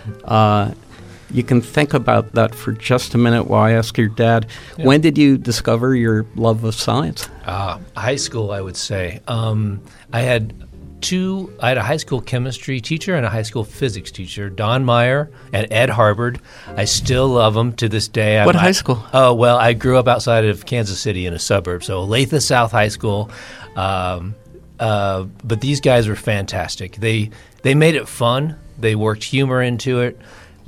You can think about that for just a minute while I ask your dad, when did you discover your love of science? High school, I would say. I had a high school chemistry teacher and a high school physics teacher, Don Meyer and Ed Harbord. I still love them to this day. What high school? Oh, well, I grew up outside of Kansas City in a suburb, so Olathe South High School. But these guys were fantastic. They made it fun. They worked humor into it.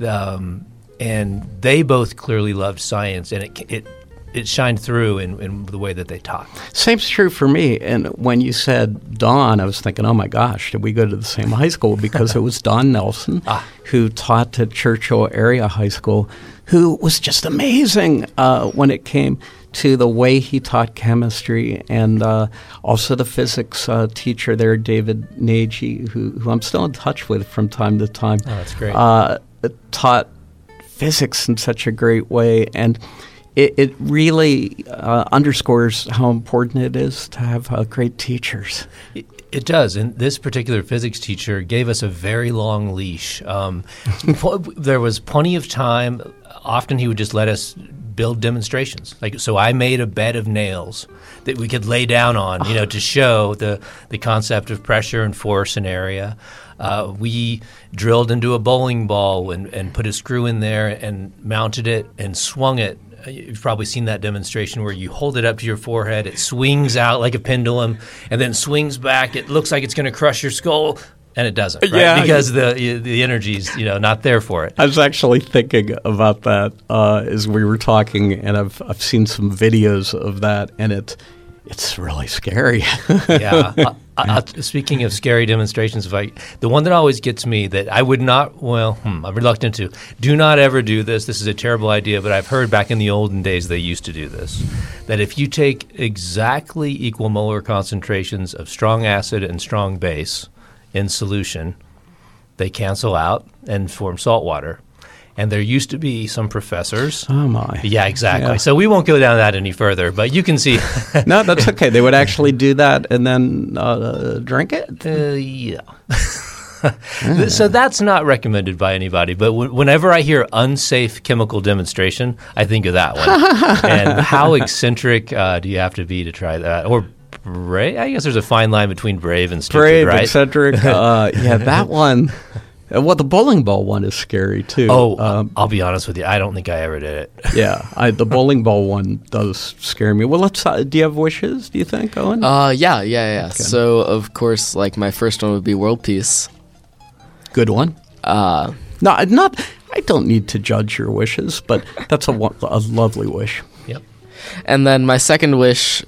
And they both clearly loved science, and it shined through in the way that they taught. Same's true for me. And when you said Don, I was thinking, oh my gosh, did we go to the same high school? Because it was Don Nelson who taught at Churchill Area High School, who was just amazing when it came to the way he taught chemistry, and also the physics teacher there, David Nagy, who I'm still in touch with from time to time. Oh, that's great. Taught physics in such a great way, and it really underscores how important it is to have great teachers. It does, and this particular physics teacher gave us a very long leash. There was plenty of time. Often he would just let us build demonstrations. So I made a bed of nails that we could lay down on, to show the concept of pressure and force and area. We drilled into a bowling ball and put a screw in there and mounted it and swung it. You've probably seen that demonstration where you hold it up to your forehead, it swings out like a pendulum, and then swings back. It looks like it's going to crush your skull, and it doesn't, right? Yeah, because the energy's not there for it. I was actually thinking about that as we were talking, and I've seen some videos of that, and it's really scary. Yeah. Speaking of scary demonstrations, the one that always gets me that I would not, I'm reluctant to, do not ever do this. This is a terrible idea, but I've heard back in the olden days they used to do this, that if you take exactly equal molar concentrations of strong acid and strong base in solution, they cancel out and form salt water. And there used to be some professors. Oh, my. Yeah, exactly. Yeah. So we won't go down that any further, but you can see. No, that's okay. They would actually do that and then drink it? Yeah. So that's not recommended by anybody. But whenever I hear unsafe chemical demonstration, I think of that one. And how eccentric do you have to be to try that? Or brave? I guess there's a fine line between brave and stupid, brave, right? Eccentric. Yeah, that one. Well, the bowling ball one is scary, too. Oh, I'll be honest with you. I don't think I ever did it. Yeah, the bowling ball one does scare me. Well, let's. Do you have wishes, do you think, Owen? Yeah. Okay. So, of course, my first one would be world peace. Good one. No, not. I don't need to judge your wishes, but that's a lovely wish. Yep. And then my second wish,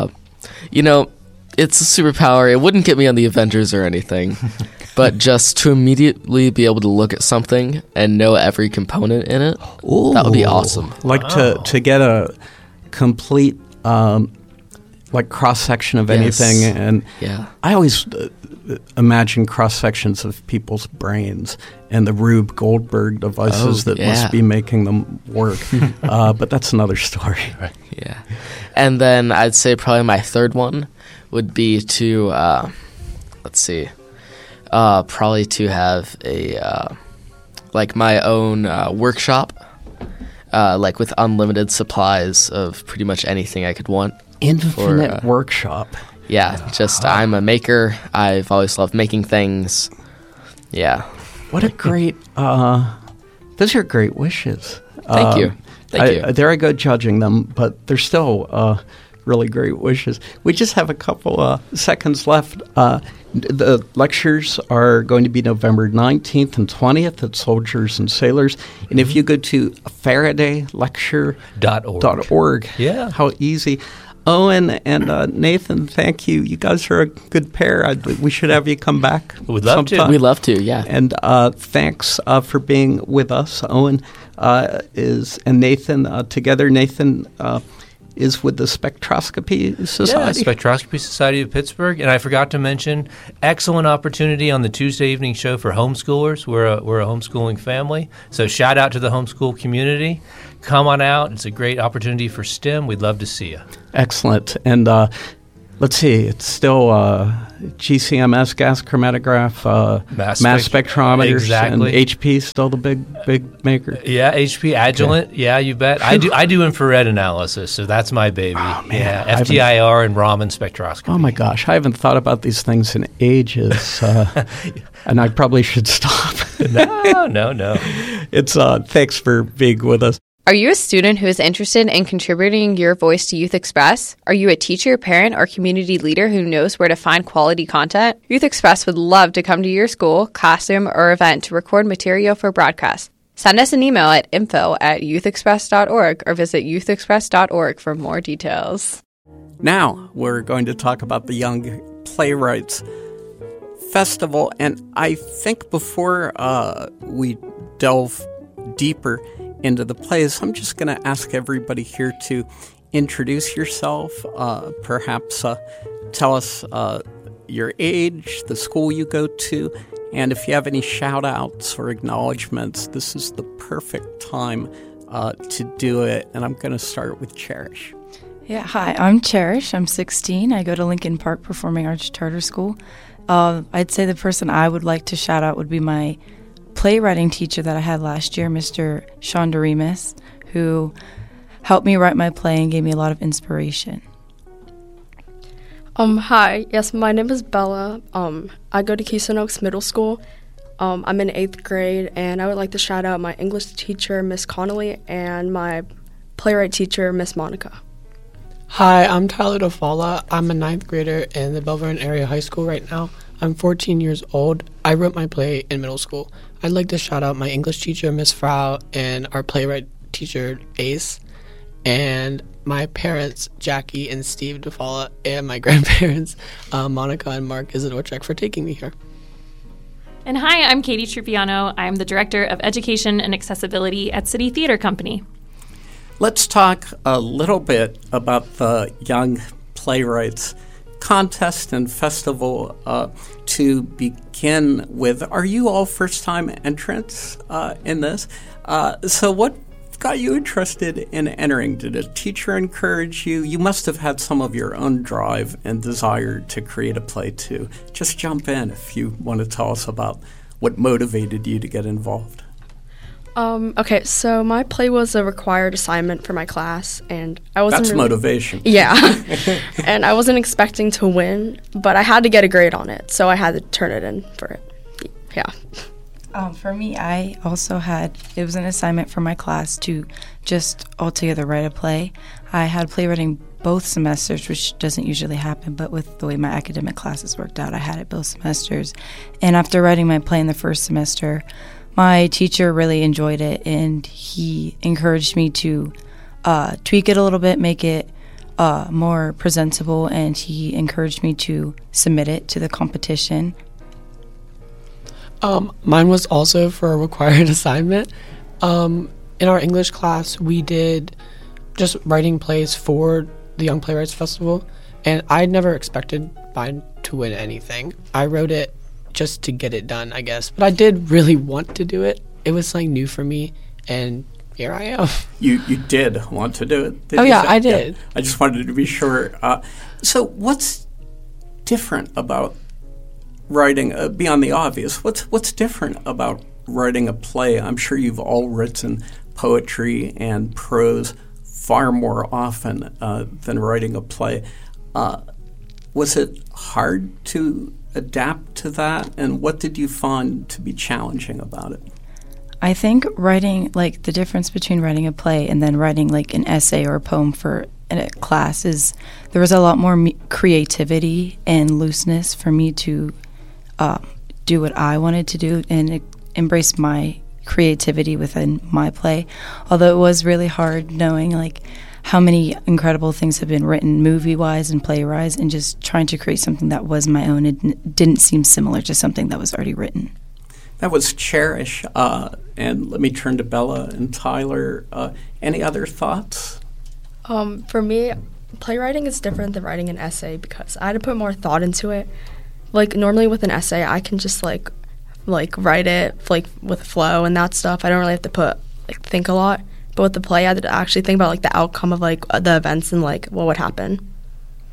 it's a superpower. It wouldn't get me on the Avengers or anything, but just to immediately be able to look at something and know every component in it, that would be awesome. Like to get a complete cross-section of anything. And yeah. I always imagine cross-sections of people's brains and the Rube Goldberg devices that must be making them work. But that's another story. Right. Yeah. And then I'd say probably my third one would be to, probably to have a, my own workshop, with unlimited supplies of pretty much anything I could want. Infinite workshop. Yeah, I'm a maker. I've always loved making things. Yeah. What a great, those are great wishes. Thank you. There I go judging them, but they're still really great wishes. We just have a couple seconds left. The lectures are going to be November 19th and 20th at Soldiers and Sailors. And if you go to FaradayLecture.org, yeah, how easy. Owen and Nathan, thank you. You guys are a good pair. We should have you come back. We'd love sometime. to. We'd love to, yeah. And thanks for being with us. Owen and Nathan together. Nathan is with the Spectroscopy Society. Yeah, Spectroscopy Society of Pittsburgh. And I forgot to mention, excellent opportunity on the Tuesday evening show for homeschoolers. We're a homeschooling family. So shout out to the homeschool community. Come on out. It's a great opportunity for STEM. We'd love to see you. Excellent. And Let's see. It's still GCMS, gas chromatograph, mass spectrometers, exactly. and HP still the big maker. Yeah, HP Agilent. Okay. Yeah, you bet. I do infrared analysis, so that's my baby. Oh, man. Yeah, FTIR and Raman spectroscopy. Oh my gosh, I haven't thought about these things in ages, and I probably should stop. No. It's thanks for being with us. Are you a student who is interested in contributing your voice to Youth Express? Are you a teacher, parent, or community leader who knows where to find quality content? Youth Express would love to come to your school, classroom, or event to record material for broadcast. Send us an email at info@youthexpress.org or visit youthexpress.org for more details. Now we're going to talk about the Young Playwrights Festival, and I think before we delve deeper into the plays, I'm just going to ask everybody here to introduce yourself, perhaps tell us your age, the school you go to, and if you have any shout-outs or acknowledgments, this is the perfect time to do it. And I'm going to start with Cherish. Yeah, hi, I'm Cherish. I'm 16. I go to Lincoln Park Performing Arts Charter School. I'd say the person I would like to shout out would be my playwriting teacher that I had last year, Mr. Sean Doremus, who helped me write my play and gave me a lot of inspiration. Hi, yes, my name is Bella. I go to Keystone Oaks Middle School. I'm in 8th grade, and I would like to shout out my English teacher, Miss Connolly, and my playwright teacher, Miss Monica. Hi, I'm Tyler DeFalla. I'm a 9th grader in the Belvern Area High School right now. I'm 14 years old. I wrote my play in middle school. I'd like to shout out my English teacher, Miss Frau, and our playwright teacher, Ace, and my parents, Jackie and Steve DeFalla, and my grandparents, Monica and Mark Isidorchek, for taking me here. And hi, I'm Katie Trupiano. I'm the Director of Education and Accessibility at City Theater Company. Let's talk a little bit about the Young Playwrights Contest and Festival to begin with. Are you all first-time entrants in this? So what got you interested in entering? Did a teacher encourage you? You must have had some of your own drive and desire to create a play too. Just jump in if you want to tell us about what motivated you to get involved. Okay, so my play was a required assignment for my class, and I wasn't That's motivation. Yeah, and I wasn't expecting to win, but I had to get a grade on it, so I had to turn it in for it. Yeah. For me, I also it was an assignment for my class to just altogether write a play. I had playwriting both semesters, which doesn't usually happen, but with the way my academic classes worked out, I had it both semesters. And after writing my play in the first semester, my teacher really enjoyed it, and he encouraged me to tweak it a little bit, make it more presentable, and he encouraged me to submit it to the competition. Mine was also for a required assignment. In our English class, we did just writing plays for the Young Playwrights Festival, and I'd never expected mine to win anything. I wrote it just to get it done, I guess. But I did really want to do it. It was something new for me, and here I am. You did want to do it? I did. Yeah. I just wanted to be sure. So what's different about writing, beyond the obvious, what's different about writing a play? I'm sure you've all written poetry and prose far more often than writing a play. Was it hard to adapt to that, and what did you find to be challenging about it? I think writing, like, the difference between writing a play and then writing, like, an essay or a poem for a class is there was a lot more creativity and looseness for me to do what I wanted to do and embrace my creativity within my play, although it was really hard knowing, like, how many incredible things have been written movie-wise and play-wise, and just trying to create something that was my own. It didn't seem similar to something that was already written. That was Cherish. And let me turn to Bella and Tyler. Any other thoughts? For me, playwriting is different than writing an essay because I had to put more thought into it. Like, normally with an essay, I can just, like write it, like, with flow and that stuff. I don't really have to think a lot. But with the play, I had to actually think about, like, the outcome of, like, the events and, like, what would happen.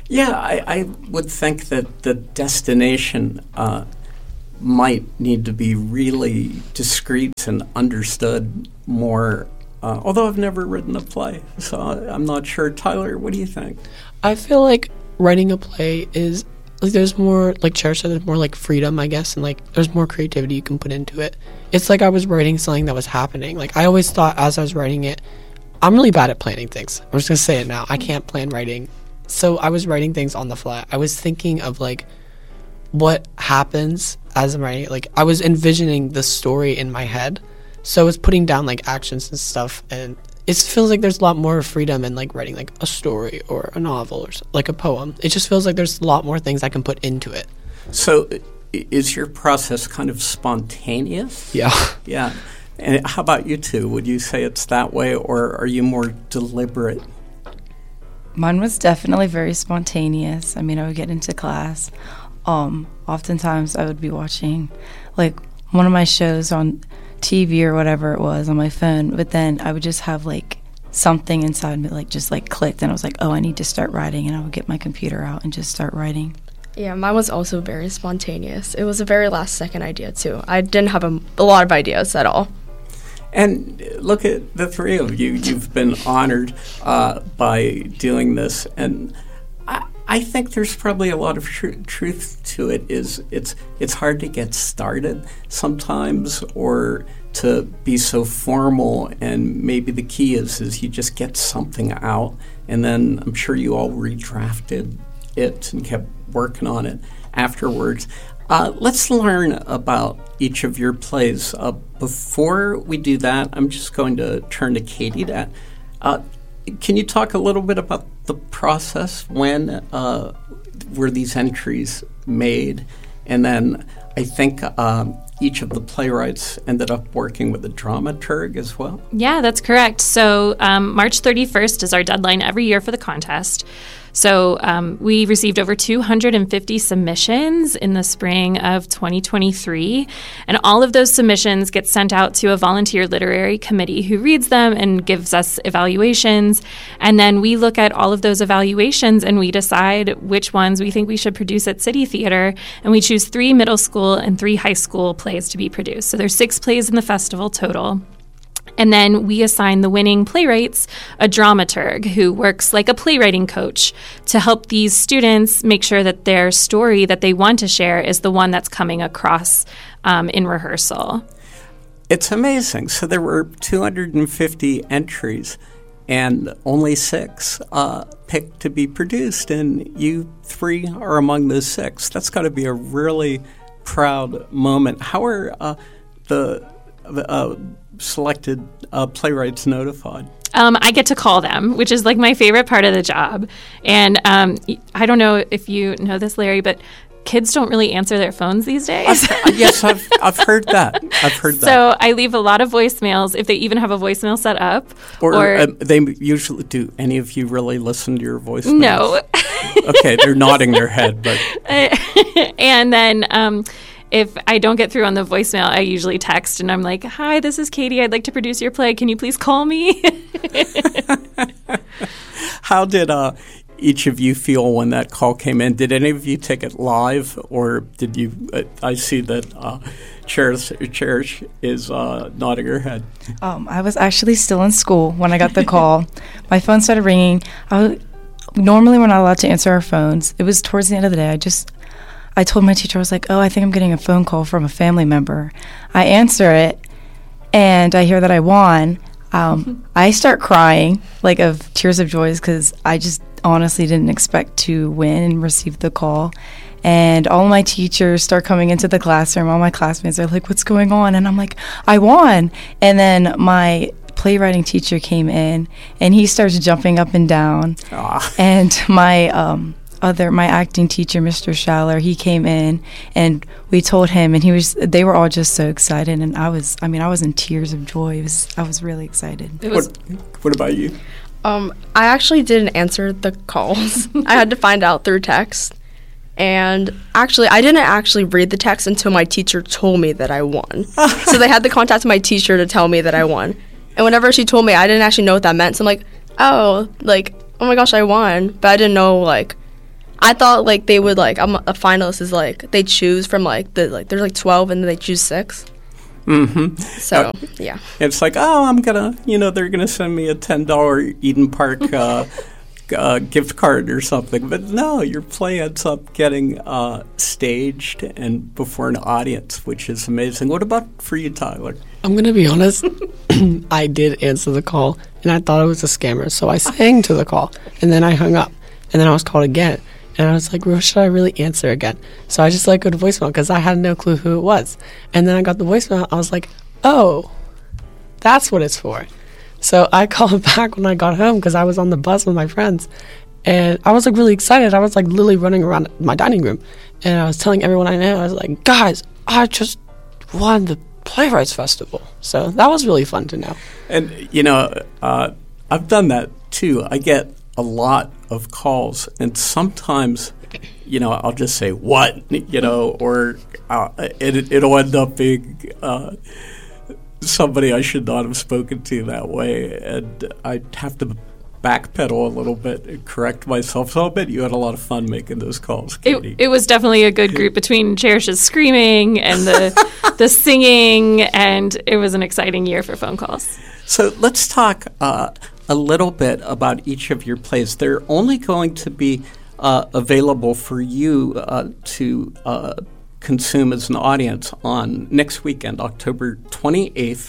Yeah, I would think that the destination might need to be really discreet and understood more, although I've never written a play, so I'm not sure. Tyler, what do you think? I feel like writing a play is, like, there's more, like Chair said, there's more, like, freedom, I guess, and, like, there's more creativity you can put into it. It's like I was writing something that was happening. Like, I always thought as I was writing it, I'm really bad at planning things. I'm just going to say it now. I can't plan writing. So I was writing things on the fly. I was thinking of, like, what happens as I'm writing it. Like, I was envisioning the story in my head. So I was putting down, like, actions and stuff, and it feels like there's a lot more freedom in, like, writing, like, a story or a novel or, like, a poem. It just feels like there's a lot more things I can put into it. So is your process kind of spontaneous? Yeah. Yeah. And how about you two? Would you say it's that way, or are you more deliberate? Mine was definitely very spontaneous. I mean, I would get into class. Oftentimes I would be watching, like, one of my shows on TV or whatever it was on my phone, but then I would just have, like, something inside me, like, just, like, clicked, and I was like, oh, I need to start writing, and I would get my computer out and just start writing. Yeah, mine was also very spontaneous. It was a very last-second idea, too. I didn't have a lot of ideas at all. And look at the three of you. You've been honored by doing this, and I think there's probably a lot of truth to it. It's hard to get started sometimes, or to be so formal, and maybe the key is you just get something out, and then I'm sure you all redrafted it and kept working on it afterwards. Let's learn about each of your plays. Before we do that, I'm just going to turn to Katie. Can you talk a little bit about the process? When were these entries made? And then I think each of the playwrights ended up working with a dramaturg as well. Yeah, that's correct. So March 31st is our deadline every year for the contest. So we received over 250 submissions in the spring of 2023, and all of those submissions get sent out to a volunteer literary committee who reads them and gives us evaluations, and then we look at all of those evaluations and we decide which ones we think we should produce at City Theater, and we choose 3 middle school and 3 high school plays to be produced. So there's 6 plays in the festival total. And then we assign the winning playwrights a dramaturg who works like a playwriting coach to help these students make sure that their story that they want to share is the one that's coming across in rehearsal. It's amazing. So there were 250 entries and only 6 picked to be produced, and you 3 are among those 6. That's got to be a really proud moment. How are the selected playwrights notified? I get to call them, which is like my favorite part of the job. And I don't know if you know this, Larry, but kids don't really answer their phones these days. Yes, I've heard that. So I leave a lot of voicemails, if they even have a voicemail set up. Or they usually do. Any of you really listen to your voicemails? No. Okay, they're nodding their head, but and then if I don't get through on the voicemail, I usually text, and I'm like, hi, this is Katie. I'd like to produce your play. Can you please call me? How did each of you feel when that call came in? Did any of you take it live, or did you I see that Cherish is nodding her head. I was actually still in school when I got the call. My phone started ringing. Normally we're not allowed to answer our phones. It was towards the end of the day. I told my teacher, I was like, I think I'm getting a phone call from a family member. I answer it, and I hear that I won. I start crying, like of tears of joy, because I just honestly didn't expect to win and receive the call. And all my teachers start coming into the classroom. All my classmates are like, what's going on? And I'm like, I won. And then my playwriting teacher came in, and he starts jumping up and down. And my my acting teacher, Mr. Schaller, he came in, and we told him, and they were all just so excited, and I was in tears of joy. I was really excited. What about you? I actually didn't answer the calls. I had to find out through text. And actually, I didn't actually read the text until my teacher told me that I won. So they had to contact my teacher to tell me that I won. And whenever she told me, I didn't actually know what that meant. So I'm like, oh my gosh, I won. But I didn't know, I thought like they would like a finalist is like they choose from like there's like 12 and then they choose 6. Mm-hmm. So yeah, it's like, oh, I'm gonna, they're gonna send me a $10 Eden Park gift card or something. But no, your play ends up getting staged and before an audience, which is amazing. What about for you, Tyler? I'm going to be honest. I did answer the call, and I thought it was a scammer. So I sang to the call, and then I hung up. And then I was called again. And I was like, well, should I really answer again? So I just go to voicemail because I had no clue who it was. And then I got the voicemail. I was like, oh, that's what it's for. So I called back when I got home because I was on the bus with my friends. And I was really excited. I was literally running around my dining room. And I was telling everyone I know, I was like, guys, I just won the Playwrights Festival. So that was really fun to know. And, I've done that too. I get a lot of calls, and sometimes, I'll just say, what, or it'll end up being somebody I should not have spoken to that way, and I have to backpedal a little bit and correct myself. So I'll bet you had a lot of fun making those calls, Katie. It was definitely a good group between Cherish's screaming and the singing, and it was an exciting year for phone calls. So let's talk a little bit about each of your plays. They're only going to be available for you to consume as an audience on next weekend, October 28th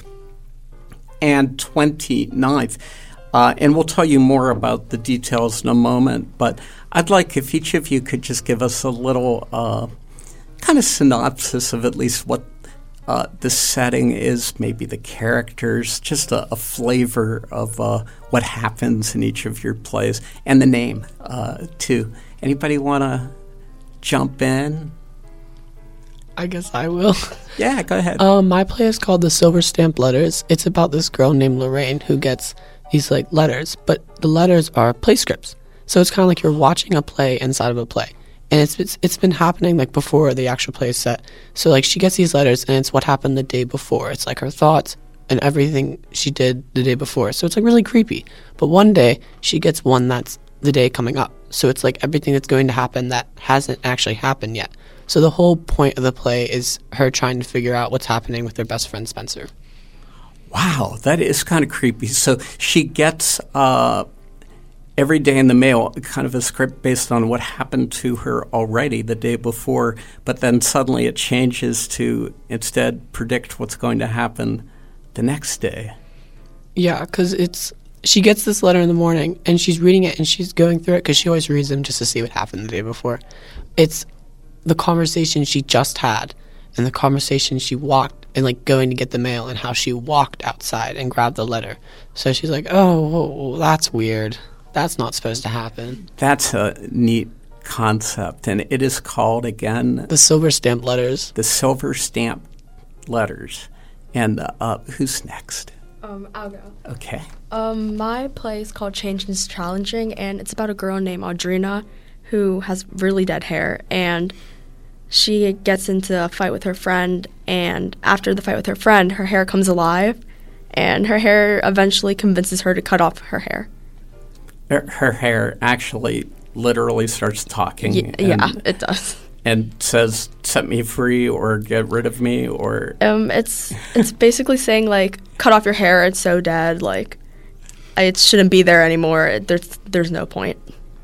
and 29th. And we'll tell you more about the details in a moment. But I'd like if each of you could just give us a little kind of synopsis of at least what the setting is, maybe the characters, just a flavor of what happens in each of your plays, and the name, too. Anybody want to jump in? I guess I will. Yeah, go ahead. My play is called The Silver Stamp Letters. It's about this girl named Lorraine who gets these letters, but the letters are play scripts. So it's kind of like you're watching a play inside of a play. And it's been happening before the actual play is set. So she gets these letters, and it's what happened the day before. It's her thoughts and everything she did the day before. So it's really creepy. But one day she gets one that's the day coming up. So it's everything that's going to happen that hasn't actually happened yet. So the whole point of the play is her trying to figure out what's happening with her best friend Spencer. Wow, that is kind of creepy. So she gets every day in the mail kind of a script based on what happened to her already the day before, but then suddenly it changes to instead predict what's going to happen the next day. Yeah, because she gets this letter in the morning, and she's reading it, and she's going through it because she always reads them just to see what happened the day before. It's the conversation she just had and the conversation she walked and going to get the mail and how she walked outside and grabbed the letter. So she's like, oh, that's weird. That's not supposed to happen. That's a neat concept, and it is called, again? The Silver Stamp Letters. The Silver Stamp Letters. And who's next? I'll go. Okay. My play is called Change is Challenging, and it's about a girl named Audrina who has really dead hair, and she gets into a fight with her friend, and after the fight with her friend, her hair comes alive, and her hair eventually convinces her to cut off her hair. Her hair actually literally starts talking. Yeah, it does. And says, set me free or get rid of me, or... It's basically saying, cut off your hair, it's so dead, it shouldn't be there anymore, there's no point.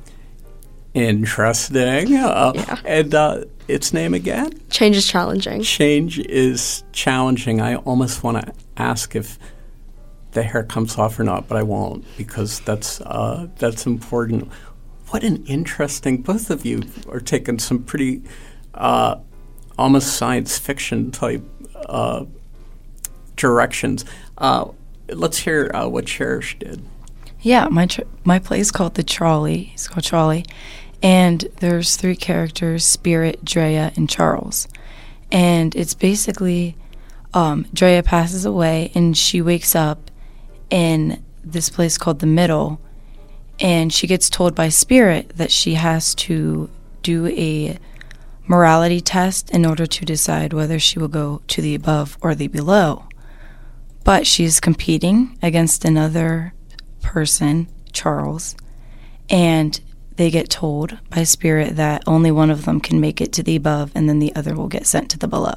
Interesting. Yeah. And its name again? Change is Challenging. Change is Challenging. I almost want to ask if the hair comes off or not, but I won't, because that's important. What an interesting, both of you are taking some pretty almost science fiction type directions. Let's hear what Cherish did. Yeah, my play is called Trolley. It's called Trolley. And there's 3 characters, Spirit, Drea, and Charles. And it's basically Drea passes away, and she wakes up in this place called the Middle, and she gets told by Spirit that she has to do a morality test in order to decide whether she will go to the above or the below. But she's competing against another person, Charles, and they get told by Spirit that only one of them can make it to the above, and then the other will get sent to the below.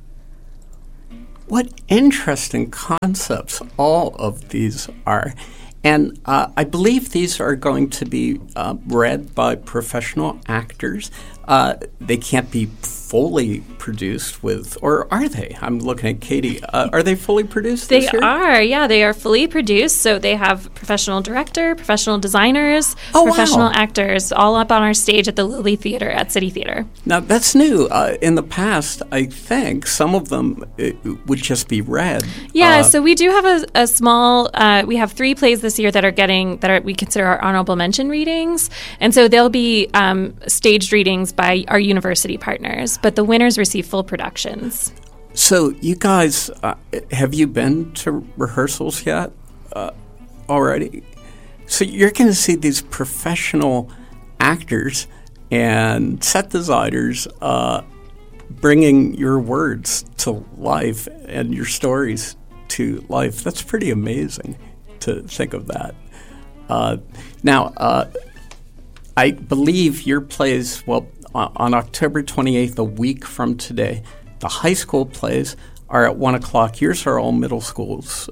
What interesting concepts all of these are. And I believe these are going to be read by professional actors. They can't be fully produced with, or are they? I'm looking at Katie. Are they fully produced They this year? are, yeah. They are fully produced. So they have professional director, professional designers, Oh, professional wow. actors, all up on our stage at the Lilly Theater at City Theater. Now, that's new. In the past, I think some of them would just be read. Yeah, so we do have a small, we have 3 plays this year that we consider our honorable mention readings. And so they'll be staged readings by our university partners, but the winners receive full productions. So you guys, have you been to rehearsals yet already? So you're going to see these professional actors and set designers bringing your words to life and your stories to life. That's pretty amazing to think of that. Now, I believe your plays, on October 28th, a week from today, the high school plays are at 1 o'clock. Yours are all middle schools.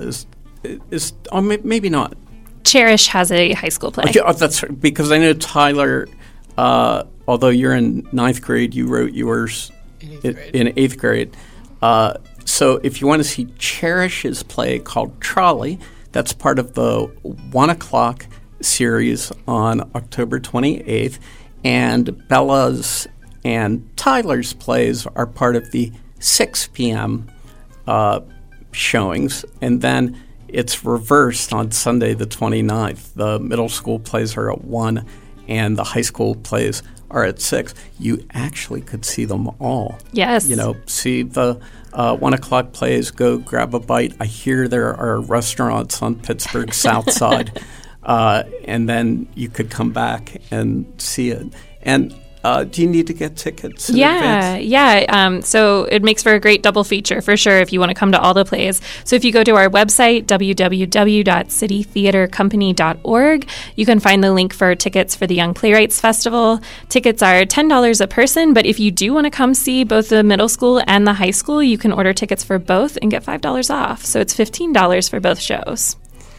Maybe not. Cherish has a high school play. Okay, that's right, because I know Tyler, although you're in 9th grade, you wrote yours in 8th grade. So if you want to see Cherish's play called Trolley, that's part of the 1 o'clock series on October 28th. And Bella's and Tyler's plays are part of the 6 p.m. Showings. And then it's reversed on Sunday the 29th. The middle school plays are at 1 and the high school plays are at 6. You actually could see them all. Yes. See the 1 o'clock plays, go grab a bite. I hear there are restaurants on Pittsburgh's South Side. And then you could come back and see it. And do you need to get tickets in advance? Yeah. So it makes for a great double feature for sure if you want to come to all the plays. So if you go to our website, www.citytheatercompany.org, you can find the link for tickets for the Young Playwrights Festival. Tickets are $10 a person, but if you do want to come see both the middle school and the high school, you can order tickets for both and get $5 off. So it's $15 for both shows.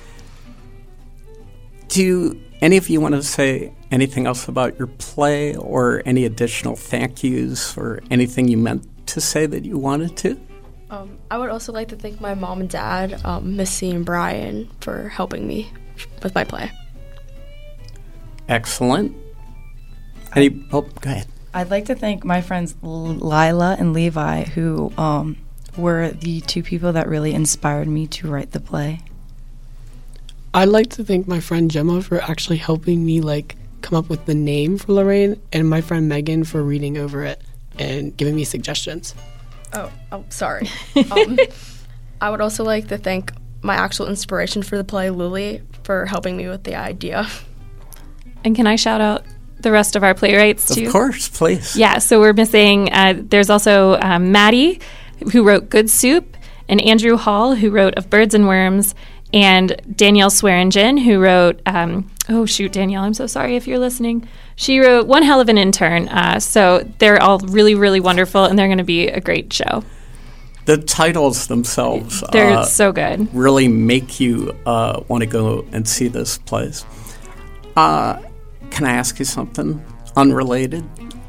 Do any of you want to say anything else about your play or any additional thank yous or anything you meant to say that you wanted to? I would also like to thank my mom and dad, Missy and Brian, for helping me with my play. Excellent. Go ahead. I'd like to thank my friends Lila and Levi, who were the 2 people that really inspired me to write the play. I'd like to thank my friend Gemma for actually helping me come up with the name for Lorraine, and my friend Megan for reading over it and giving me suggestions. Oh, sorry. I would also like to thank my actual inspiration for the play, Lily, for helping me with the idea. And can I shout out the rest of our playwrights too? Of course, please. Yeah, so we're missing, there's also Maddie, who wrote Good Soup, and Andrew Hall, who wrote Of Birds and Worms, and Danielle Swearingen, who wrote, Danielle, I'm so sorry if you're listening. She wrote One Hell of an Intern. So they're all really, really wonderful, and they're going to be a great show. The titles themselves they're so good. Really make you want to go and see this place. Can I ask you something unrelated?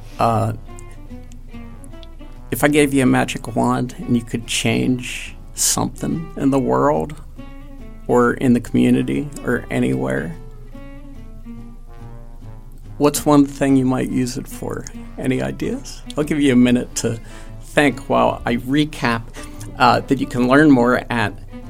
If I gave you a magic wand and you could change something in the world or in the community or anywhere, what's one thing you might use it for? Any ideas? I'll give you a minute to think while I recap that you can learn more at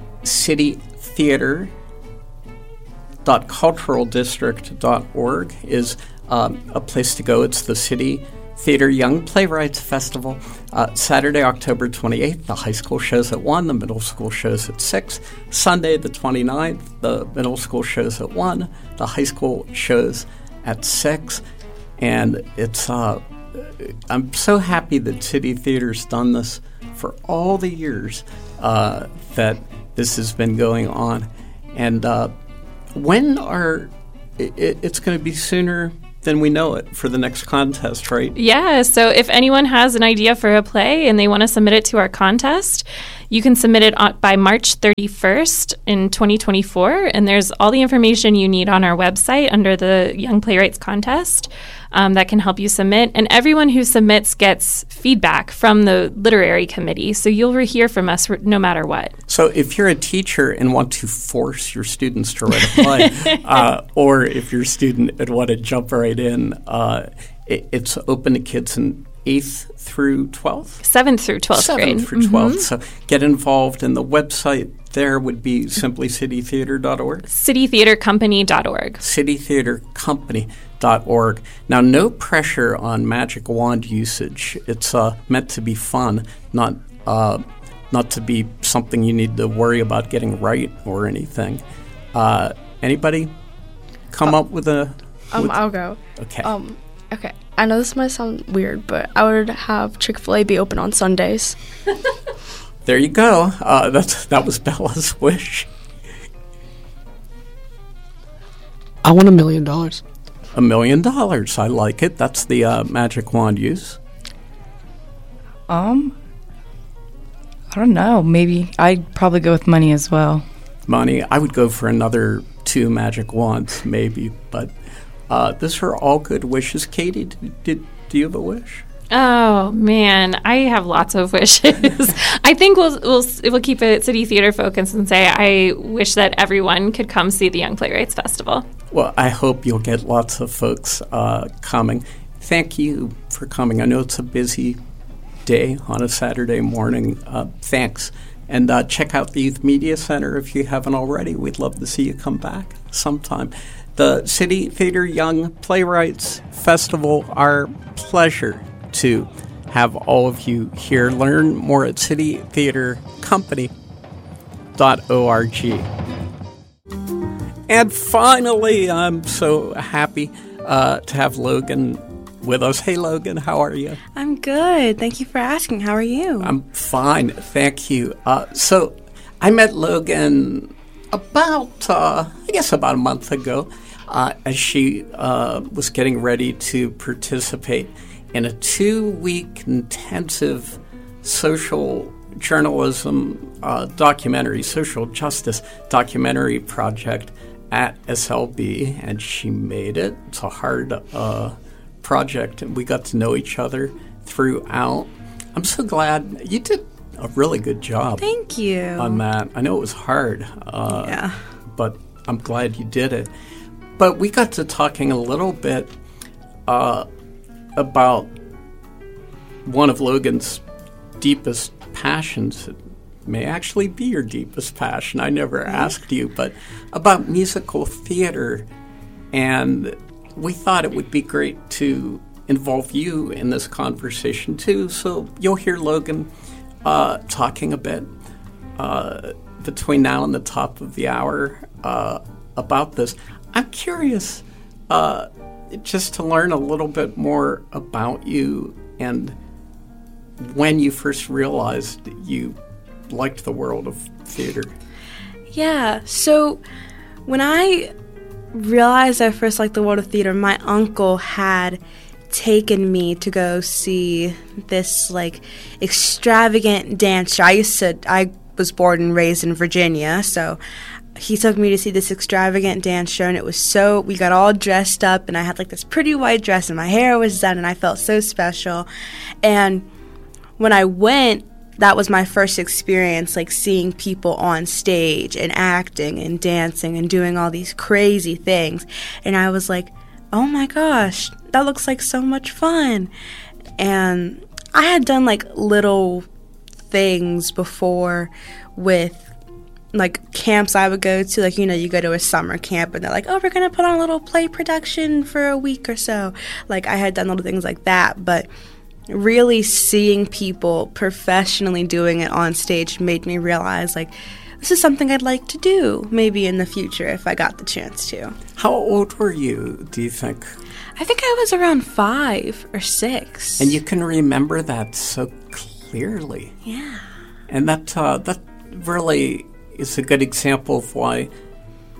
citytheater.culturaldistrict.org is a place to go. It's the City Theater Young Playwrights Festival. Saturday, October 28th, the high school shows at 1, the middle school shows at 6. Sunday, the 29th, the middle school shows at 1, the high school shows at 6. And it's I'm so happy that City Theater's done this for all the years that this has been going on. And when it's going to be sooner then we know it for the next contest, right? Yeah, so if anyone has an idea for a play and they want to submit it to our contest, you can submit it by March 31st in 2024, and there's all the information you need on our website under the Young Playwrights Contest that can help you submit. And everyone who submits gets feedback from the literary committee, so you'll hear from us no matter what. So if you're a teacher and want to force your students to write a play, or if you're a student and want to jump right in, it's open to kids in 8th through 12th? 7th through 12th grade. 7th through 12th. So get involved, and the website there would be simply citytheater.org? citytheatercompany.org. citytheatercompany.org. Now, no pressure on magic wand usage. It's meant to be fun, not to be something you need to worry about getting right or anything. Anybody come up with a... I'll go. Okay. Okay. I know this might sound weird, but I would have Chick-fil-A be open on Sundays. There you go. That was Bella's wish. I want $1 million. $1 million. I like it. That's the magic wand use. I don't know. Maybe I'd probably go with money as well. Money. I would go for another 2 magic wands, maybe. But these are all good wishes. Katie, do you have a wish? Oh man, I have lots of wishes. I think we'll keep it City Theater focused and say I wish that everyone could come see the Young Playwrights Festival. Well, I hope you'll get lots of folks coming. Thank you for coming. I know it's a busy day on a Saturday morning. Thanks. And check out the Youth Media Center if you haven't already. We'd love to see you come back sometime. The City Theater Young Playwrights Festival, our pleasure to have all of you here. Learn more at citytheatercompany.org. And finally, I'm so happy to have Logan with us. Hey, Logan, how are you? I'm good. Thank you for asking. How are you? I'm fine. Thank you. So I met Logan about a month ago as she was getting ready to participate in a 2-week intensive social journalism documentary, social justice documentary project at SLB, and she made it. It's a hard project, and we got to know each other throughout. I'm so glad you did a really good job. Thank you. On that. I know it was hard, yeah, but I'm glad you did it. But we got to talking a little bit about one of Logan's deepest passions. It may actually be your deepest passion. I never asked you, but about musical theater. And we thought it would be great to involve you in this conversation too. So you'll hear Logan talking a bit between now and the top of the hour about this. I'm curious just to learn a little bit more about you and when you first realized you liked the world of theater. Yeah, so when I realized I first liked the world of theater, my uncle had taken me to go see this extravagant dance show. I was born and raised in Virginia, so he took me to see this extravagant dance show, and we got all dressed up, and I had this pretty white dress, and my hair was done, and I felt so special. And when I went, that was my first experience, seeing people on stage and acting and dancing and doing all these crazy things. And I was like, oh my gosh, that looks like so much fun. And I had done little things before with camps I would go to, you go to a summer camp and they're like, oh, we're going to put on a little play production for a week or so. I had done little things like that, but really seeing people professionally doing it on stage made me realize, this is something I'd like to do maybe in the future if I got the chance to. How old were you, do you think? I think I was around 5 or 6. And you can remember that so clearly. Yeah. And that really is a good example of why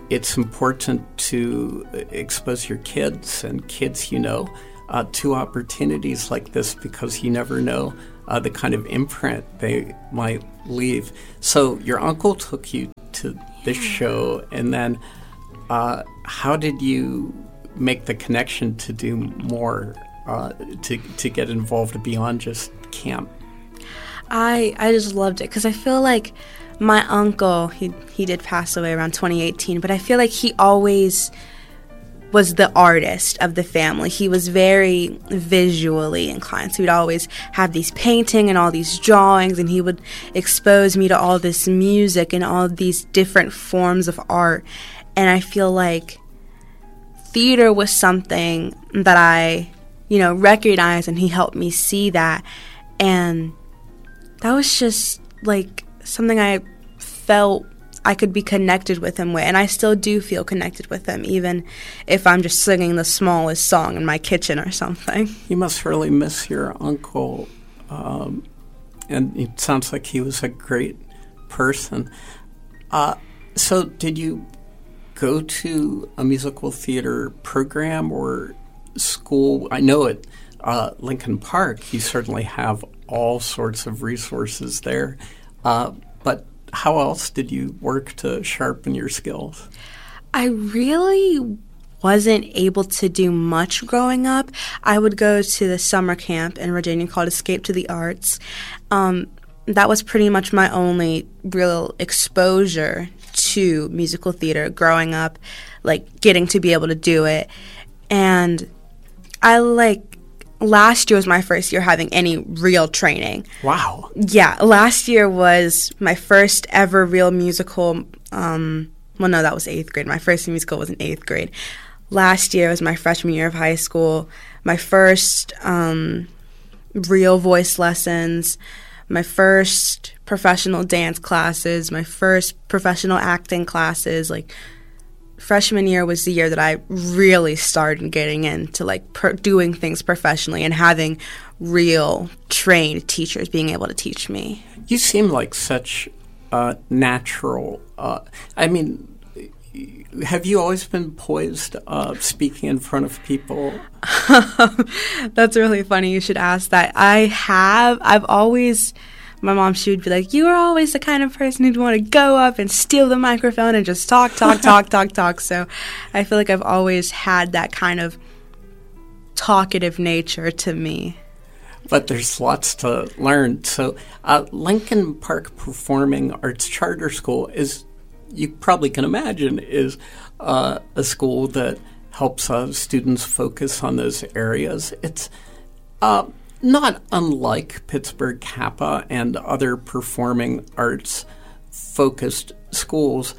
it's important to expose your kids and kids to opportunities like this, because you never know the kind of imprint they might leave. So your uncle took you to this show, and then how did you make the connection to do more, to get involved beyond just camp? I just loved it because I feel like my uncle, he did pass away around 2018, but I feel like he always was the artist of the family. He was very visually inclined, so he'd always have these painting and all these drawings, and he would expose me to all this music and all these different forms of art. And I feel like theater was something that I, recognized, and he helped me see that. And that was just like something I felt I could be connected with him with, and I still do feel connected with him, even if I'm just singing the smallest song in my kitchen or something. You must really miss your uncle, and it sounds like he was a great person. So did you go to a musical theater program or school? I know at Lincoln Park you certainly have all sorts of resources there, but how else did you work to sharpen your skills? I really wasn't able to do much growing up. I would go to the summer camp in Virginia called Escape to the Arts. That was pretty much my only real exposure to musical theater growing up, like getting to be able to do it. And last year was my first year having any real training. Wow. Yeah, last year was my first ever real musical. No, that was 8th grade. My first musical was in 8th grade. Last year was my freshman year of high school. My first real voice lessons, my first professional dance classes, my first professional acting classes. Freshman year was the year that I really started getting into doing things professionally and having real trained teachers being able to teach me. You seem like such natural. Have you always been poised speaking in front of people? That's really funny you should ask that. I've always... My mom, she would be like, you are always the kind of person who'd want to go up and steal the microphone and just talk. So I feel like I've always had that kind of talkative nature to me. But there's lots to learn. So Lincoln Park Performing Arts Charter School is, you probably can imagine, is a school that helps students focus on those areas. It's not unlike Pittsburgh Kappa and other performing arts focused schools.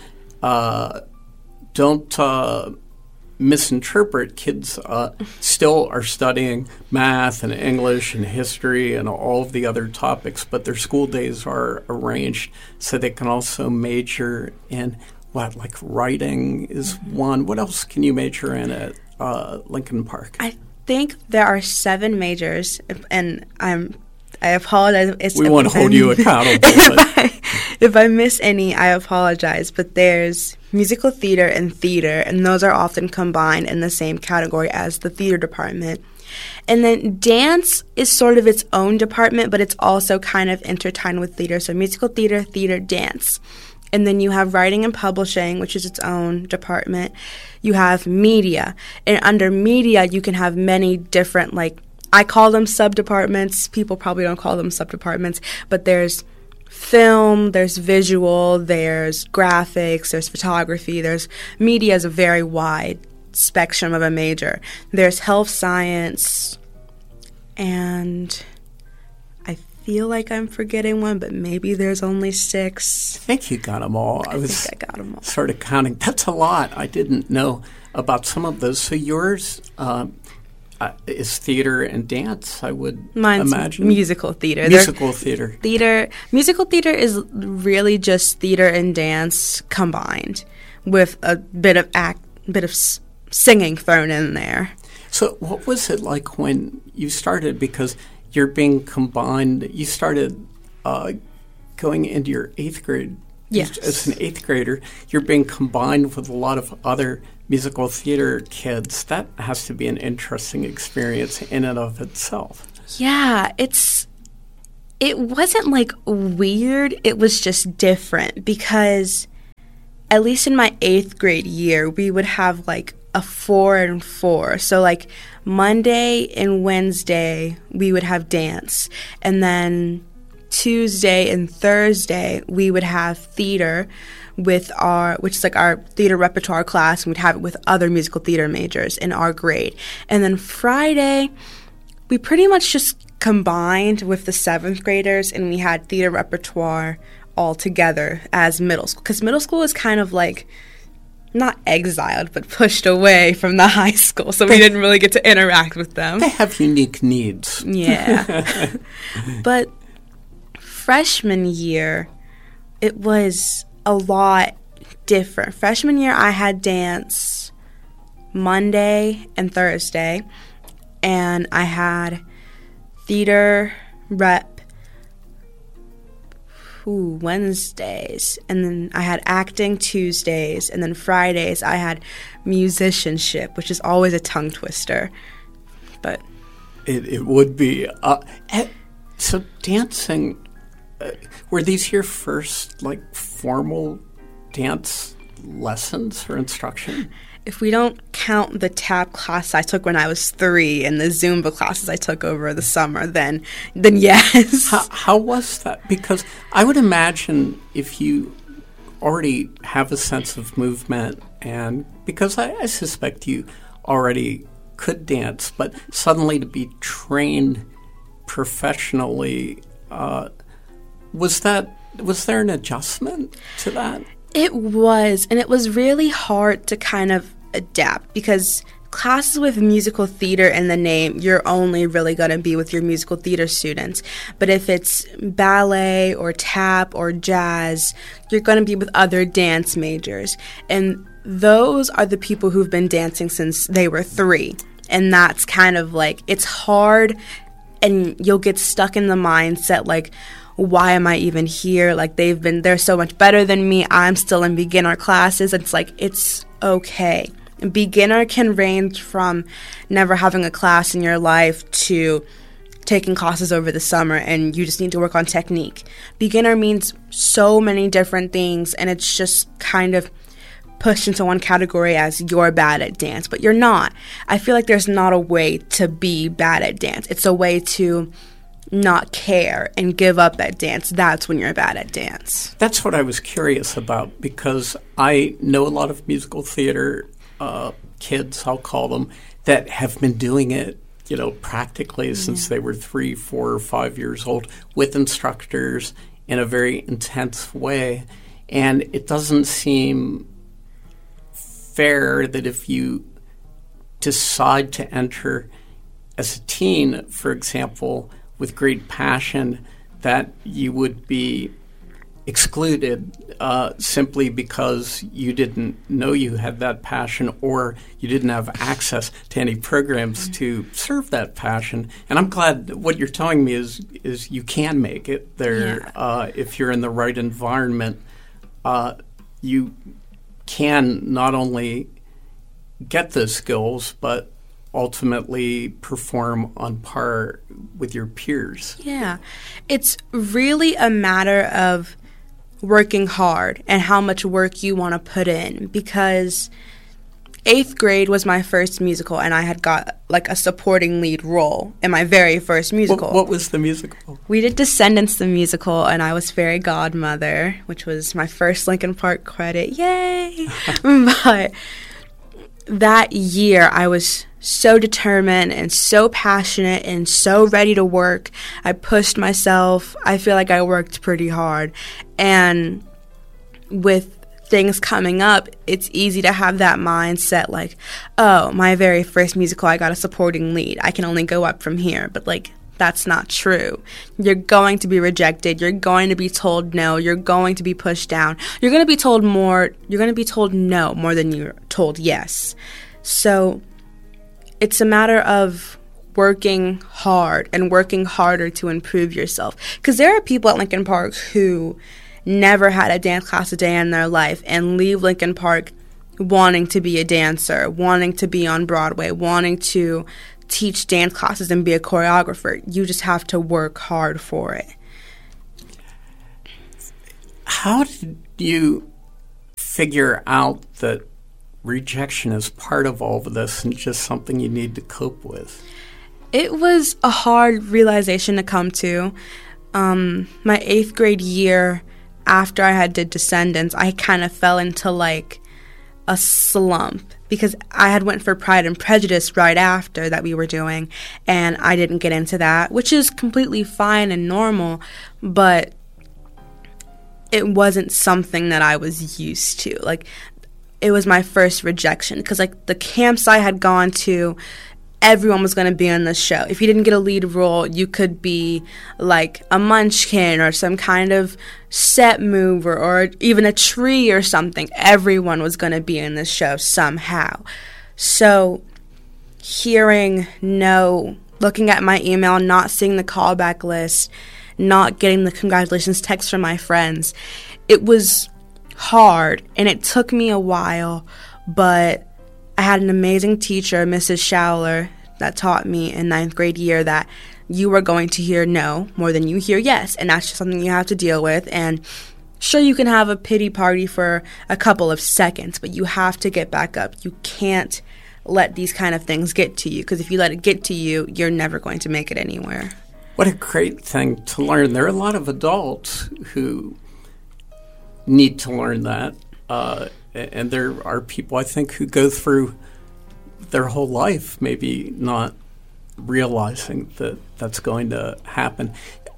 Don't misinterpret. Kids still are studying math and English and history and all of the other topics, but their school days are arranged so they can also major in writing is one. What else can you major in at Lincoln Park? I think there are 7 majors, and I apologize. We want to hold you accountable. If I miss any, I apologize. But there's musical theater, and those are often combined in the same category as the theater department. And then dance is sort of its own department, but it's also kind of intertwined with theater. So musical theater, dance. And then you have writing and publishing, which is its own department. You have media. And under media, you can have many different, I call them sub-departments. People probably don't call them sub-departments. But there's film, there's visual, there's graphics, there's photography. Media is a very wide spectrum of a major. There's health science, and I feel like I'm forgetting one, but maybe there's only 6. I think you got them all. I think I got them all. Sort of counting. That's a lot. I didn't know about some of those. So yours is theater and dance, I would imagine. Musical theater. Musical theater. Musical theater is really just theater and dance combined with a bit of singing thrown in there. So what was it like when you started? Because you're being combined. You started going into your 8th grade Yes. As an 8th grader, you're being combined with a lot of other musical theater kids. That has to be an interesting experience in and of itself. Yeah, it wasn't like weird, it was just different because at least in my 8th grade year, we would have like a 4 and 4. So like Monday and Wednesday, we would have dance. And then Tuesday and Thursday, we would have theater with which is like our theater repertoire class, and we'd have it with other musical theater majors in our grade. And then Friday, we pretty much just combined with the 7th graders, and we had theater repertoire all together as middle school. Because middle school is kind of like not exiled, but pushed away from the high school, so we didn't really get to interact with them. They have unique needs. Yeah. But freshman year, it was a lot different. Freshman year, I had dance Monday and Thursday, and I had theater rep Wednesdays, and then I had acting Tuesdays, and then Fridays I had musicianship, which is always a tongue twister. But it would be. So dancing, were these your first like formal dance lessons or instruction? If we don't count the tap class I took when I was 3 and the Zumba classes I took over the summer, then yes. How was that? Because I would imagine if you already have a sense of movement, and because I suspect you already could dance, but suddenly to be trained professionally, was there an adjustment to that? It was, and it was really hard to kind of adapt because classes with musical theater in the name, you're only really going to be with your musical theater students. But if it's ballet or tap or jazz, you're going to be with other dance majors. And those are the people who've been dancing since they were 3. And that's kind of like, it's hard, and you'll get stuck in the mindset like, why am I even here? Like, they're so much better than me. I'm still in beginner classes. It's like, it's okay. Beginner can range from never having a class in your life to taking classes over the summer and you just need to work on technique. Beginner means so many different things, and it's just kind of pushed into one category as you're bad at dance, but you're not. I feel like there's not a way to be bad at dance. It's a way to not care and give up at dance. That's when you're bad at dance. That's what I was curious about, because I know a lot of musical theater kids, I'll call them, that have been doing it, practically since they were 3, 4, or 5 years old with instructors in a very intense way. And it doesn't seem fair that if you decide to enter as a teen, for example, with great passion, that you would be excluded simply because you didn't know you had that passion, or you didn't have access to any programs to serve that passion. And I'm glad what you're telling me is you can make it there. Yeah. If you're in the right environment, you can not only get those skills, but ultimately perform on par with your peers. Yeah. It's really a matter of working hard and how much work you want to put in, because 8th grade was my first musical, and I had got like a supporting lead role in my very first musical. What was the musical? We did Descendants the musical, and I was fairy godmother, which was my first Linkin Park credit. Yay! But that year, I was so determined and so passionate and so ready to work. I pushed myself. I feel like I worked pretty hard. And with things coming up, it's easy to have that mindset like, oh, my very first musical, I got a supporting lead. I can only go up from here. But, like, that's not true. You're going to be rejected. You're going to be told no. You're going to be pushed down. You're going to be told more. You're going to be told no more than you're told yes. So it's a matter of working hard and working harder to improve yourself. Because there are people at Linkin Park who never had a dance class a day in their life and leave Lincoln Park wanting to be a dancer, wanting to be on Broadway, wanting to teach dance classes and be a choreographer. You just have to work hard for it. How did you figure out that rejection is part of all of this and just something you need to cope with? It was a hard realization to come to. My 8th grade year, after I had did Descendants, I kind of fell into like a slump because I had went for Pride and Prejudice right after that we were doing, and I didn't get into that, which is completely fine and normal, but it wasn't something that I was used to. Like, it was my first rejection because, like, the camps I had gone to, everyone was going to be on the show. If you didn't get a lead role, you could be like a munchkin or some kind of set mover or even a tree or something. Everyone was going to be in this show somehow. So hearing no, looking at my email, not seeing the callback list, not getting the congratulations text from my friends, it was hard and it took me a while, but I had an amazing teacher, Mrs. Schowler, that taught me in 9th grade year that you are going to hear no more than you hear yes, and that's just something you have to deal with. And sure, you can have a pity party for a couple of seconds, but you have to get back up. You can't let these kind of things get to you, because if you let it get to you, you're never going to make it anywhere. What a great thing to learn. There are a lot of adults who need to learn that. And there are people, I think, who go through their whole life maybe not realizing that that's going to happen.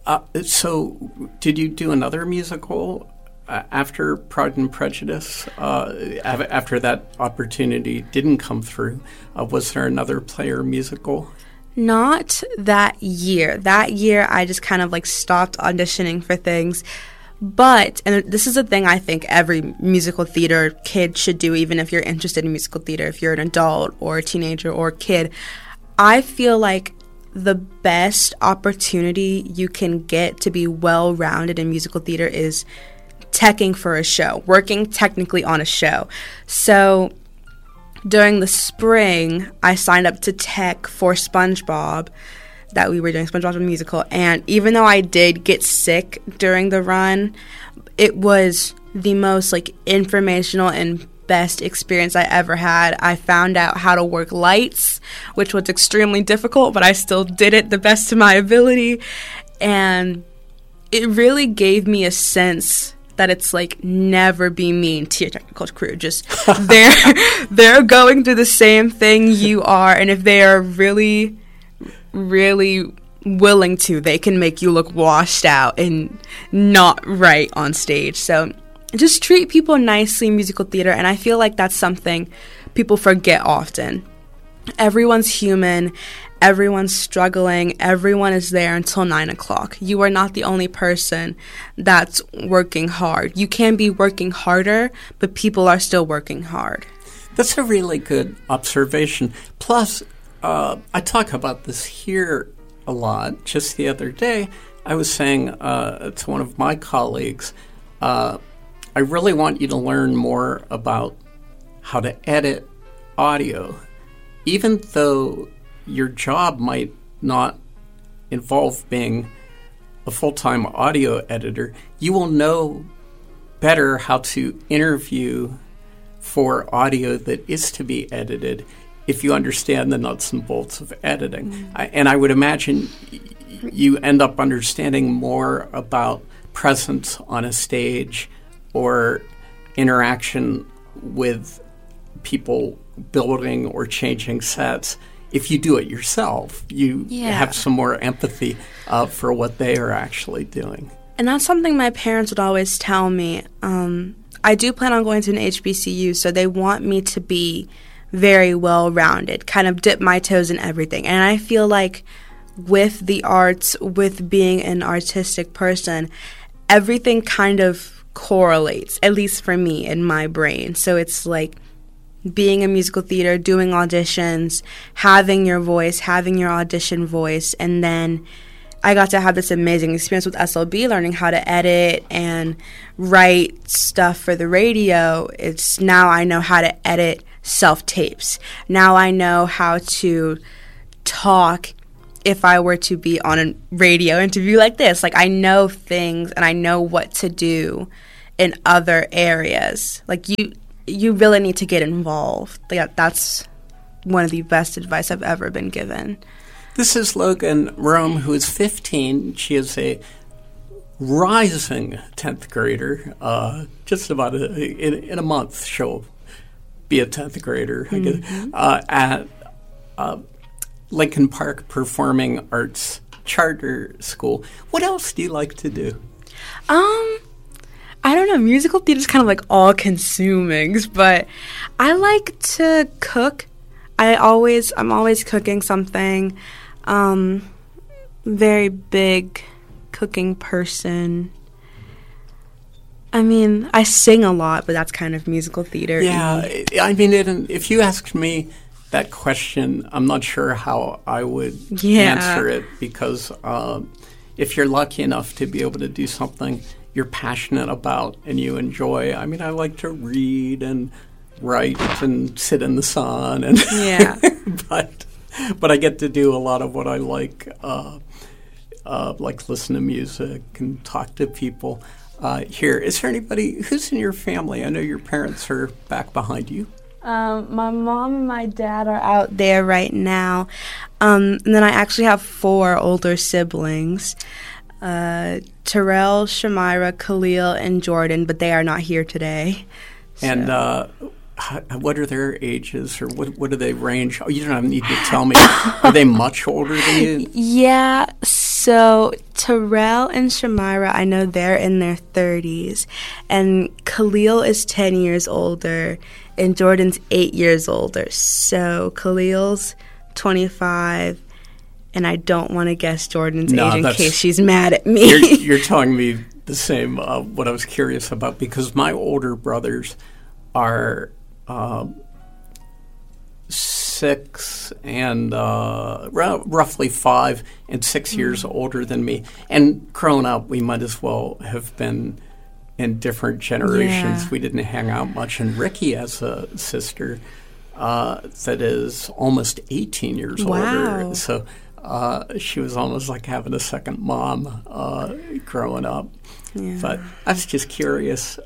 So did you do another musical after Pride and Prejudice? After that opportunity didn't come through, was there another play or musical? Not that year. That year, I just kind of like stopped auditioning for things. But, and this is a thing I think every musical theater kid should do, even if you're interested in musical theater, if you're an adult or a teenager or a kid, I feel like the best opportunity you can get to be well-rounded in musical theater is teching for a show, working technically on a show. So during the spring, I signed up to tech for SpongeBob, that we were doing, SpongeBob the musical, and even though I did get sick during the run, it was the most like informational and best experience I ever had. I found out how to work lights, which was extremely difficult, but I still did it the best of my ability, and it really gave me a sense that it's like never be mean to your technical crew. Just they're going through the same thing you are, and if they are really willing to, they can make you look washed out and not right on stage. So just treat people nicely in musical theater, and I feel like that's something people forget often. Everyone's human, everyone's struggling, everyone is there until 9 o'clock. You are not the only person that's working hard. You can be working harder, but people are still working hard. That's a really good observation. Plus, I talk about this here a lot. Just the other day, I was saying to one of my colleagues, I really want you to learn more about how to edit audio. Even though your job might not involve being a full-time audio editor, you will know better how to interview for audio that is to be edited if you understand the nuts and bolts of editing. And I would imagine you end up understanding more about presence on a stage or interaction with people building or changing sets. If you do it yourself, you have some more empathy for what they are actually doing. And that's something my parents would always tell me. I do plan on going to an HBCU, so they want me to be very well-rounded, kind of dip my toes in everything. And I feel like with the arts, with being an artistic person, everything kind of correlates, at least for me, in my brain. So it's like being in musical theater, doing auditions, having your voice, having your audition voice, and then I got to have this amazing experience with SLB, learning how to edit and write stuff for the radio. It's now I know how to edit self-tapes. Now I know how to talk if I were to be on a radio interview like this. Like, I know things and I know what to do in other areas. Like, you really need to get involved. Like, that's one of the best advice I've ever been given. This is Logan Rome, who is 15. She is a rising 10th grader. Just about in a month, she'll be a 10th grader, I guess, at Lincoln Park Performing Arts Charter School. What else do you like to do? I don't know. Musical theater is kind of like all-consuming, but I like to cook. I'm always cooking something. Very big cooking person. I mean, I sing a lot, but that's kind of musical theater. Yeah, I mean, if you asked me that question, I'm not sure how I would answer it, because if you're lucky enough to be able to do something you're passionate about and you enjoy, I mean, I like to read and write and sit in the sun, and but I get to do a lot of what I like listen to music and talk to people. Here, is there anybody who's in your family? I know your parents are back behind you. My mom and my dad are out there right now. And then I actually have 4 older siblings. Terrell, Shamira, Khalil, and Jordan, but they are not here today. So. And what are their ages, or what do they range? Oh, you don't need to tell me. Are they much older than you? Yeah, so Terrell and Shamira, I know they're in their 30s. And Khalil is 10 years older, and Jordan's 8 years older. So Khalil's 25, and I don't want to guess Jordan's age in case she's mad at me. You're telling me the same, what I was curious about, because my older brothers are 6 and roughly 5 and 6 years older than me. And growing up, we might as well have been in different generations. Yeah. We didn't hang out much. And Ricky has a sister that is almost 18 years older. So she was almost like having a second mom growing up. Yeah. But I was just curious.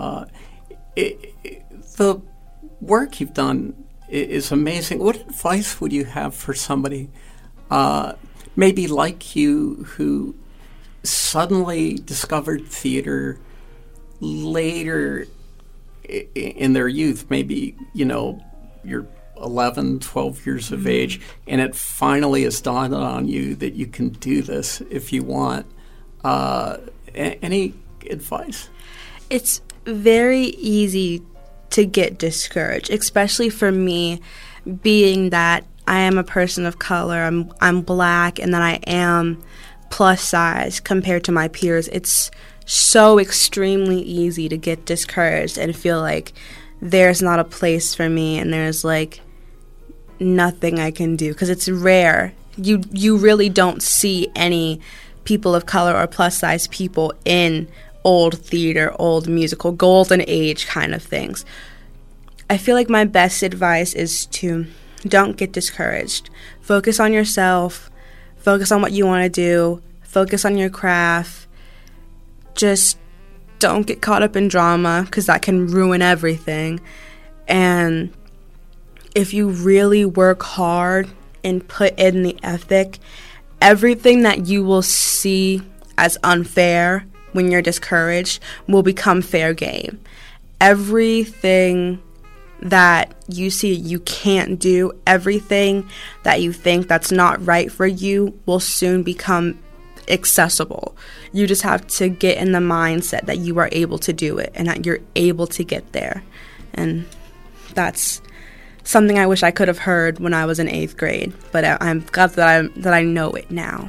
The work you've done is amazing. What advice would you have for somebody maybe like you who suddenly discovered theater later in their youth? Maybe, you're 11, 12 years of age, and it finally has dawned on you that you can do this if you want. Any advice? It's very easy to get discouraged, especially for me, being that I am a person of color, I'm black, and that I am plus size compared to my peers. It's so extremely easy to get discouraged and feel like there's not a place for me and there's like nothing I can do, because it's rare. You really don't see any people of color or plus size people in old theater, old musical, golden age kind of things. I feel like my best advice is to don't get discouraged. Focus on yourself. Focus on what you want to do. Focus on your craft. Just don't get caught up in drama, because that can ruin everything. And if you really work hard and put in the ethic, everything that you will see as unfair when you're discouraged will become fair game. Everything that you see you can't do, everything that you think that's not right for you will soon become accessible. You just have to get in the mindset that you are able to do it and that you're able to get there. And that's something I wish I could have heard when I was in 8th grade, but I'm glad that I know it now.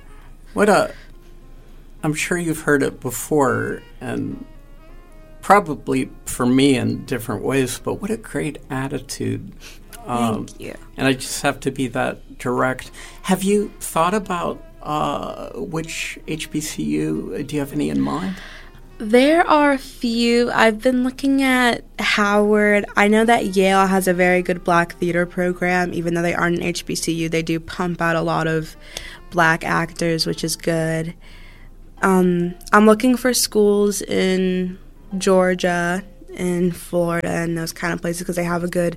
I'm sure you've heard it before, and probably for me in different ways, but what a great attitude. Thank you. And I just have to be that direct. Have you thought about which HBCU, do you have any in mind? There are a few. I've been looking at Howard. I know that Yale has a very good black theater program. Even though they aren't an HBCU, they do pump out a lot of black actors, which is good. I'm looking for schools in Georgia, in Florida, and those kind of places because they have a good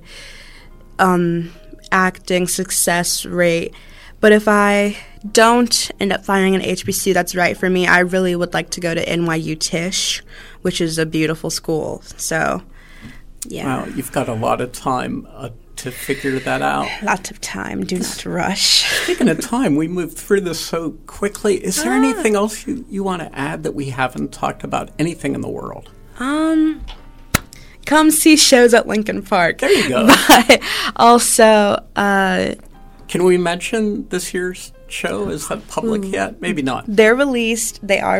acting success rate. But if I don't end up finding an HBCU that's right for me, I really would like to go to NYU Tisch, which is a beautiful school. So, yeah. Wow, you've got a lot of time to figure that out. Lots of time. Do not rush. Speaking of time, we moved through this so quickly. Is there anything else you want to add that we haven't talked about? Anything in the world? Come see shows at Lincoln Park. There you go. But also, can we mention this year's show? Is that public yet? Maybe not. They are released.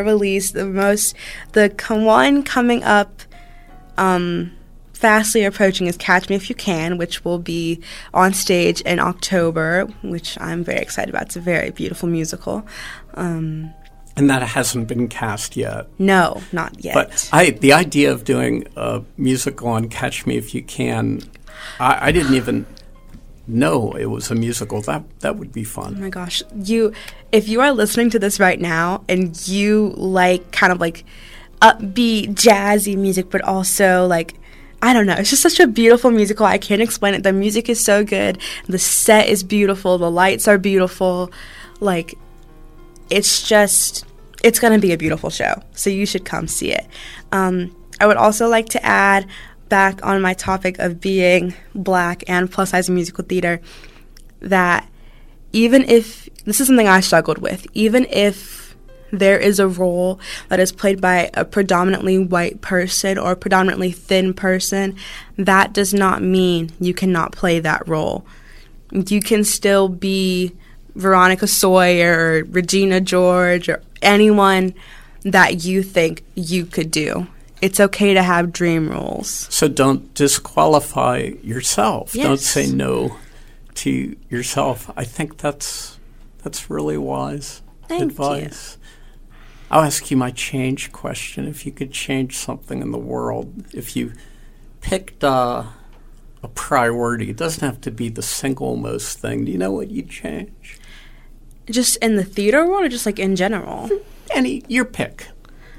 The one coming up, fastly approaching is Catch Me If You Can, which will be on stage in October, which I'm very excited about. It's a very beautiful musical. And that hasn't been cast yet. No, not yet. But the idea of doing a musical on Catch Me If You Can, I didn't even know it was a musical. That would be fun. Oh my gosh. If you are listening to this right now and you like kind of like upbeat, jazzy music, but also like, I don't know, it's just such a beautiful musical. I can't explain it. The music is so good. The set is beautiful. The lights are beautiful. Like, it's going to be a beautiful show. So you should come see it. I would also like to add, back on my topic of being black and plus-size musical theater, that even if, this is something I struggled with, even if there is a role that is played by a predominantly white person or a predominantly thin person, that does not mean you cannot play that role. You can still be Veronica Sawyer or Regina George or anyone that you think you could do. It's okay to have dream roles. So don't disqualify yourself. Yes. Don't say no to yourself. I think that's really wise advice. I'll ask you my change question. If you could change something in the world, if you picked a priority, it doesn't have to be the single most thing. Do you know what you'd change? Just in the theater world or just like in general? Your pick.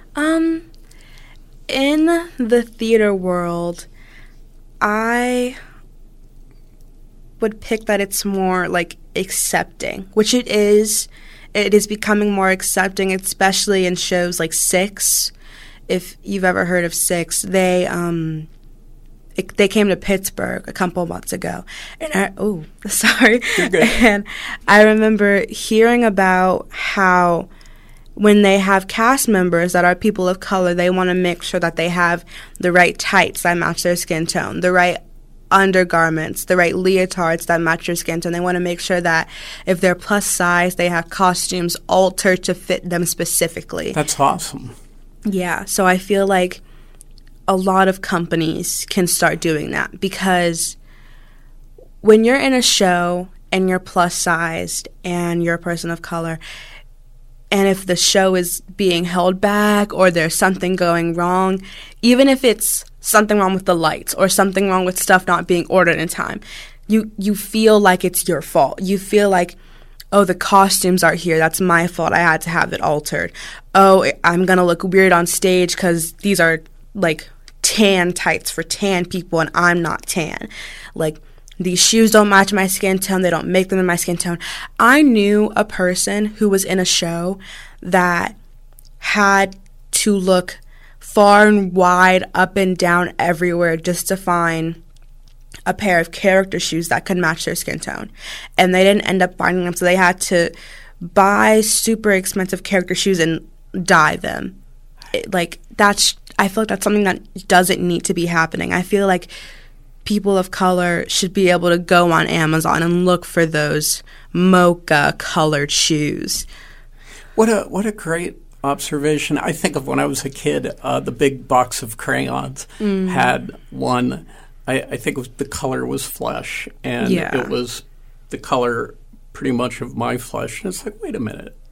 In the theater world, I would pick that it's more like accepting, which it is. It is becoming more accepting, especially in shows like Six. If you've ever heard of Six, they came to Pittsburgh a couple months ago, and and I remember hearing about how when they have cast members that are people of color, they want to make sure that they have the right tights that match their skin tone, the right undergarments, the right leotards that match their skin tone. They want to make sure that if they're plus size, they have costumes altered to fit them specifically. That's awesome. Yeah, so I feel like a lot of companies can start doing that, because when you're in a show and you're plus sized and you're a person of color, and if the show is being held back or there's something going wrong, even if it's something wrong with the lights or something wrong with stuff not being ordered in time, you feel like it's your fault. You feel like, oh, the costumes are here. That's my fault. I had to have it altered. Oh, I'm going to look weird on stage because these are like tan tights for tan people and I'm not tan. Like, these shoes don't match my skin tone. They don't make them in my skin tone. I knew a person who was in a show that had to look far and wide, up and down, everywhere just to find a pair of character shoes that could match their skin tone. And they didn't end up finding them, so they had to buy super expensive character shoes and dye them. I feel like that's something that doesn't need to be happening. I feel like people of color should be able to go on Amazon and look for those mocha colored shoes. What a great observation. I think of when I was a kid, the big box of crayons had one. I think the color was flesh, and it was the color pretty much of my flesh. And it's like, wait a minute,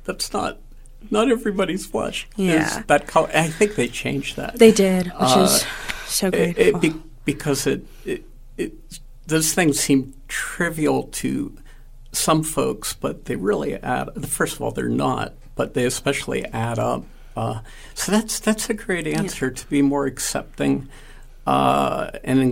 that's not everybody's flesh. Yeah. I think they changed that. They did, which is so grateful. Because those things seem trivial to some folks, but they really add. First of all, they're not, but they especially add up. So that's a great answer, to be more accepting and